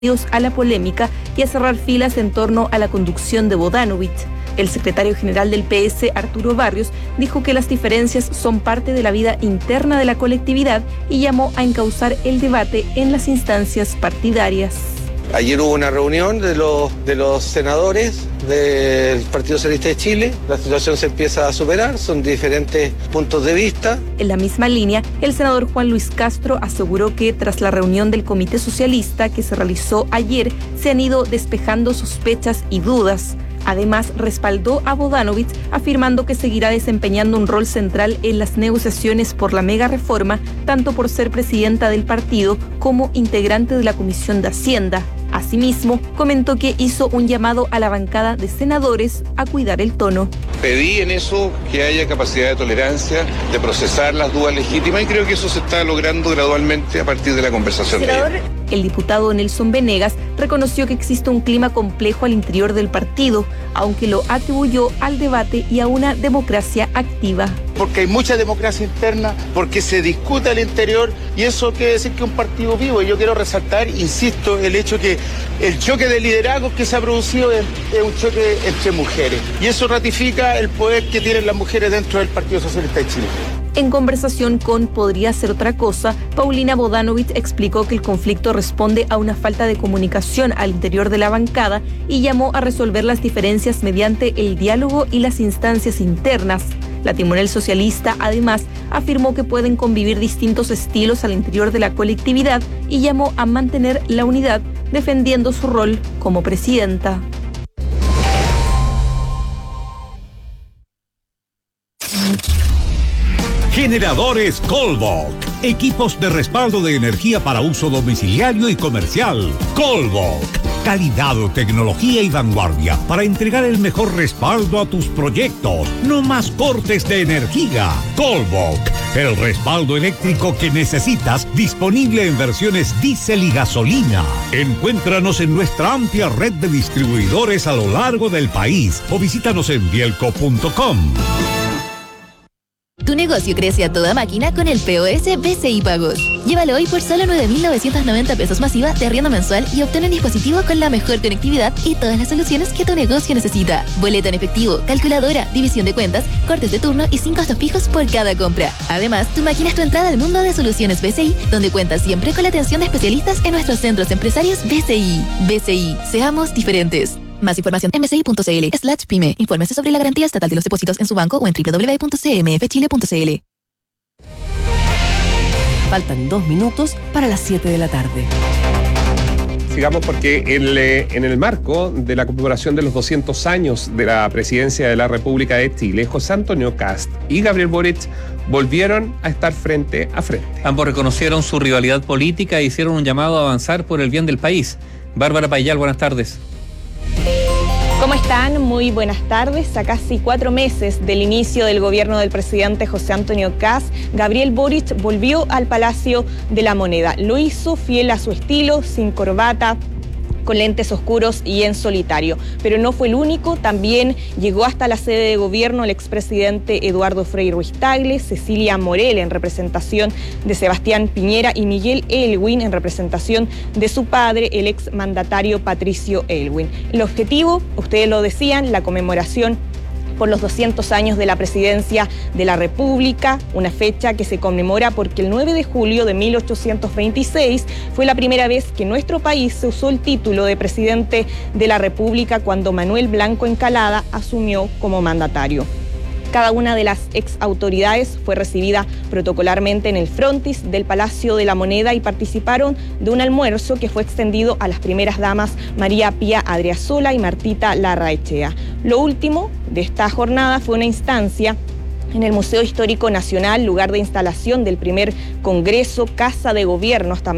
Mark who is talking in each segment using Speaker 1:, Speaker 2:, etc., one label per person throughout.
Speaker 1: a la polémica y a cerrar filas en torno a la conducción de Bodanovich. El secretario general del PS, Arturo Barrios, dijo que las diferencias son parte de la vida interna de la colectividad y llamó a encauzar el debate en las instancias partidarias.
Speaker 2: Ayer hubo una reunión de los senadores del Partido Socialista de Chile. La situación se empieza a superar, son diferentes puntos de vista.
Speaker 1: En la misma línea, el senador Juan Luis Castro aseguró que tras la reunión del Comité Socialista que se realizó ayer, se han ido despejando sospechas y dudas. Además, respaldó a Bodanovich, afirmando que seguirá desempeñando un rol central en las negociaciones por la mega reforma, tanto por ser presidenta del partido como integrante de la Comisión de Hacienda. Asimismo, comentó que hizo un llamado a la bancada de senadores a cuidar el tono.
Speaker 3: Pedí en eso que haya capacidad de tolerancia, de procesar las dudas legítimas, y creo que eso se está logrando gradualmente a partir de la conversación.
Speaker 1: El diputado Nelson Venegas reconoció que existe un clima complejo al interior del partido, aunque lo atribuyó al debate y a una democracia activa.
Speaker 4: Porque hay mucha democracia interna, porque se discute al interior, y eso quiere decir que es un partido vivo. Y yo quiero resaltar, insisto, el hecho que el choque de liderazgos que se ha producido es un choque entre mujeres. Y eso ratifica el poder que tienen las mujeres dentro del Partido Socialista de Chile.
Speaker 1: En conversación con Podría Ser Otra Cosa, Paulina Bodanovich explicó que el conflicto responde a una falta de comunicación al interior de la bancada y llamó a resolver las diferencias mediante el diálogo y las instancias internas. La timonel socialista, además, afirmó que pueden convivir distintos estilos al interior de la colectividad y llamó a mantener la unidad, defendiendo su rol como presidenta.
Speaker 5: Generadores Colbok. Equipos de respaldo de energía para uso domiciliario y comercial. Colbok. Calidad, tecnología y vanguardia para entregar el mejor respaldo a tus proyectos. No más cortes de energía. Colbok. El respaldo eléctrico que necesitas, disponible en versiones diésel y gasolina. Encuéntranos en nuestra amplia red de distribuidores a lo largo del país o visítanos en bielco.com.
Speaker 6: Tu negocio crece a toda máquina con el POS BCI Pagos. Llévalo hoy por solo 9.990 pesos masiva de arriendo mensual y obtén un dispositivo con la mejor conectividad y todas las soluciones que tu negocio necesita. Boleto en efectivo, calculadora, división de cuentas, cortes de turno y sin costos fijos por cada compra. Además, tu máquina es tu entrada al mundo de soluciones BCI, donde cuentas siempre con la atención de especialistas en nuestros centros empresarios BCI. BCI, seamos diferentes. Más información en bci.cl/pyme. Infórmese sobre la garantía estatal de los depósitos en su banco o en www.cmfchile.cl.
Speaker 7: Faltan 2 minutos para las 7 de la tarde.
Speaker 8: Sigamos porque en el marco de la conmemoración de los 200 años de la presidencia de la República de Chile, José Antonio Kast y Gabriel Boric volvieron a estar frente a frente.
Speaker 9: Ambos reconocieron su rivalidad política e hicieron un llamado a avanzar por el bien del país. Bárbara Payal, buenas tardes.
Speaker 10: ¿Cómo están? Muy buenas tardes. A casi 4 meses del inicio del gobierno del presidente José Antonio Kast, Gabriel Boric volvió al Palacio de la Moneda. Lo hizo fiel a su estilo, sin corbata, con lentes oscuros y en solitario. Pero no fue el único, también llegó hasta la sede de gobierno el expresidente Eduardo Frei Ruiz-Tagle, Cecilia Morel en representación de Sebastián Piñera y Miguel Aylwin en representación de su padre, el exmandatario Patricio Aylwin. El objetivo, ustedes lo decían, la conmemoración por los 200 años de la presidencia de la República, una fecha que se conmemora porque el 9 de julio de 1826 fue la primera vez que en nuestro país se usó el título de presidente de la República cuando Manuel Blanco Encalada asumió como mandatario. Cada una de las ex autoridades fue recibida protocolarmente en el frontis del Palacio de la Moneda y participaron de un almuerzo que fue extendido a las primeras damas María Pía Adriasola y Martita Larraechea. Lo último de esta jornada fue una instancia en el Museo Histórico Nacional, lugar de instalación del primer Congreso, Casa de Gobierno, hasta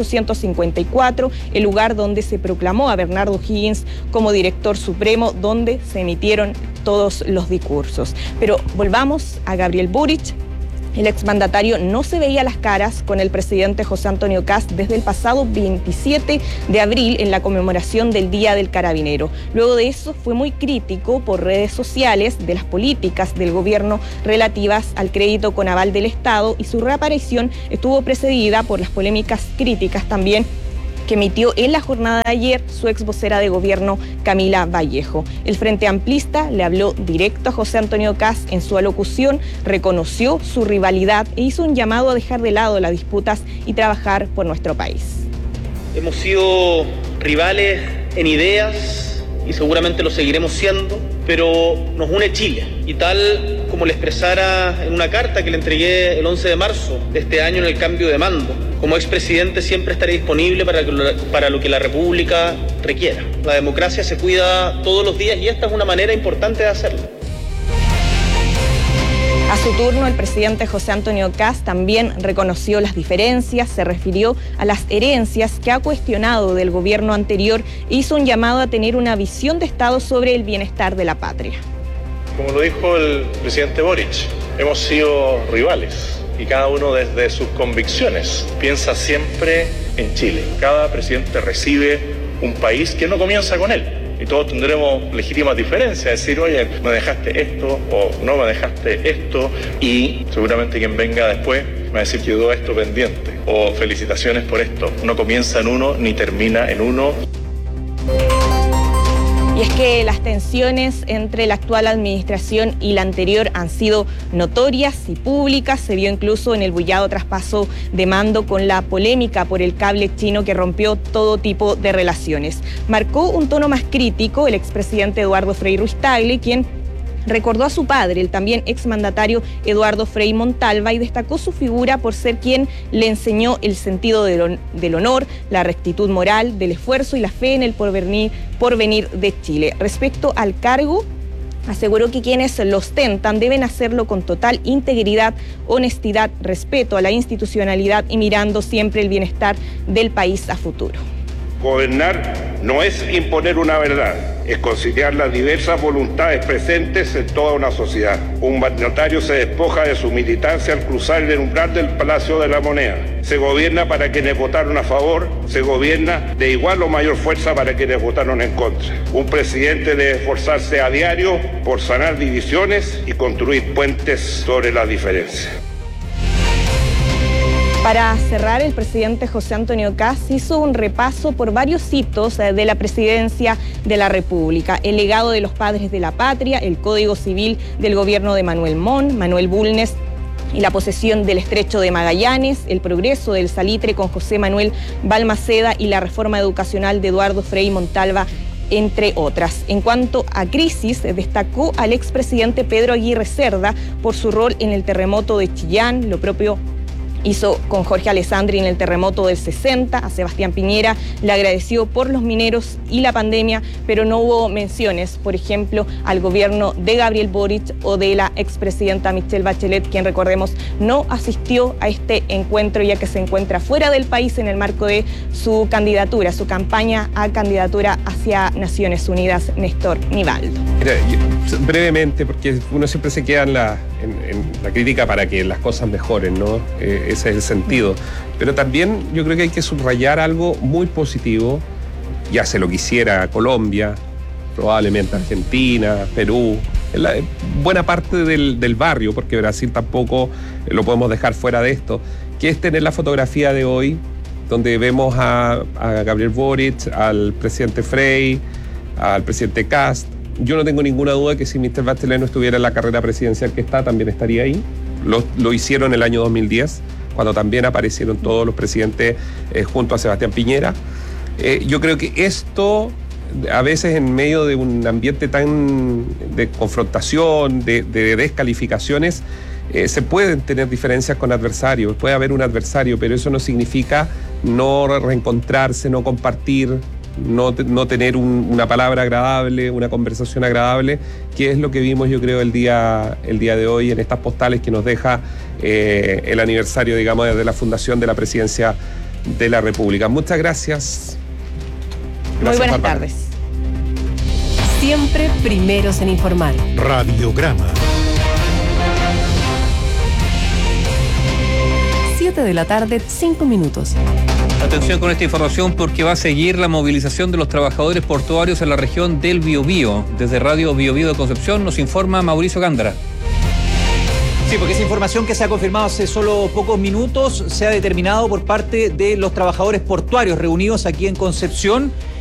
Speaker 10: 1854, el lugar donde se proclamó a Bernardo O'Higgins como director supremo, donde se emitieron todos los discursos. Pero volvamos a Gabriel Boric. El exmandatario no se veía las caras con el presidente José Antonio Kast desde el pasado 27 de abril en la conmemoración del Día del Carabinero. Luego de eso fue muy crítico por redes sociales de las políticas del gobierno relativas al crédito con aval del Estado y su reaparición estuvo precedida por las polémicas críticas también que emitió en la jornada de ayer su ex vocera de gobierno, Camila Vallejo. El Frente Amplista le habló directo a José Antonio Kast en su alocución, reconoció su rivalidad e hizo un llamado a dejar de lado las disputas y trabajar por nuestro país.
Speaker 11: Hemos sido rivales en ideas y seguramente lo seguiremos siendo, pero nos une Chile. Y tal como le expresara en una carta que le entregué el 11 de marzo de este año en el cambio de mando, como expresidente siempre estaré disponible para lo que la República requiera. La democracia se cuida todos los días y esta es una manera importante de hacerlo.
Speaker 10: A su turno, el presidente José Antonio Kast también reconoció las diferencias, se refirió a las herencias que ha cuestionado del gobierno anterior e hizo un llamado a tener una visión de Estado sobre el bienestar de la patria.
Speaker 12: Como lo dijo el presidente Boric, hemos sido rivales y cada uno desde sus convicciones piensa siempre en Chile. Cada presidente recibe un país que no comienza con él. Y todos tendremos legítimas diferencias, decir, oye, me dejaste esto o no me dejaste esto, y seguramente quien venga después me va a decir que quedó esto pendiente, o felicitaciones por esto. No comienza en uno ni termina en uno.
Speaker 10: Y es que las tensiones entre la actual administración y la anterior han sido notorias y públicas. Se vio incluso en el bullado traspaso de mando con la polémica por el cable chino que rompió todo tipo de relaciones. Marcó un tono más crítico el expresidente Eduardo Frei Ruiz-Tagle, quien recordó a su padre, el también exmandatario Eduardo Frei Montalva, y destacó su figura por ser quien le enseñó el sentido del honor, la rectitud moral, del esfuerzo y la fe en el porvenir de Chile. Respecto al cargo, aseguró que quienes lo ostentan deben hacerlo con total integridad, honestidad, respeto a la institucionalidad y mirando siempre el bienestar del país a futuro.
Speaker 13: Gobernar no es imponer una verdad, es conciliar las diversas voluntades presentes en toda una sociedad. Un mandatario se despoja de su militancia al cruzar el umbral del Palacio de la Moneda. Se gobierna para quienes votaron a favor, se gobierna de igual o mayor fuerza para quienes votaron en contra. Un presidente debe esforzarse a diario por sanar divisiones y construir puentes sobre las diferencias.
Speaker 10: Para cerrar, el presidente José Antonio Kast hizo un repaso por varios hitos de la presidencia de la República: el legado de los padres de la patria, el Código Civil del gobierno de Manuel Montt, Manuel Bulnes y la posesión del Estrecho de Magallanes, el progreso del salitre con José Manuel Balmaceda y la reforma educacional de Eduardo Frei Montalva, entre otras. En cuanto a crisis, destacó al expresidente Pedro Aguirre Cerda por su rol en el terremoto de Chillán. Lo propio hizo con Jorge Alessandri en el terremoto del 60, a Sebastián Piñera le agradeció por los mineros y la pandemia, pero no hubo menciones, por ejemplo, al gobierno de Gabriel Boric o de la expresidenta Michelle Bachelet, quien, recordemos, no asistió a este encuentro ya que se encuentra fuera del país en el marco de su candidatura, su campaña a candidatura hacia Naciones Unidas. Néstor Nivaldo.
Speaker 8: Mira, brevemente, porque uno siempre se queda en la crítica para que las cosas mejoren, ¿no? Ese es el sentido. Pero también yo creo que hay que subrayar algo muy positivo. Ya se lo quisiera Colombia, probablemente Argentina, Perú, buena parte del barrio, porque Brasil tampoco lo podemos dejar fuera de esto, que es tener la fotografía de hoy, donde vemos a Gabriel Boric, al presidente Frei, al presidente Kast. Yo no tengo ninguna duda que si Michelle Bachelet no estuviera en la carrera presidencial que está, también estaría ahí. Lo hicieron el año 2010, cuando también aparecieron todos los presidentes junto a Sebastián Piñera. Yo creo que esto, a veces en medio de un ambiente tan de confrontación, de descalificaciones, se pueden tener diferencias con adversarios, puede haber un adversario, pero eso no significa no reencontrarse, no compartir, no tener una palabra agradable, una conversación agradable, que es lo que vimos, yo creo, el día de hoy en estas postales que nos deja el aniversario, digamos, desde la fundación de la presidencia de la República. Muchas gracias.
Speaker 10: Muy buenas tardes.
Speaker 7: Siempre primeros en informar.
Speaker 5: Radiograma.
Speaker 7: 7 de la tarde, 5 minutos.
Speaker 9: Atención con esta información porque va a seguir la movilización de los trabajadores portuarios en la región del Biobío. Desde Radio Biobío de Concepción nos informa Mauricio Gándara.
Speaker 14: Sí, porque esa información que se ha confirmado hace solo pocos minutos se ha determinado por parte de los trabajadores portuarios reunidos aquí en Concepción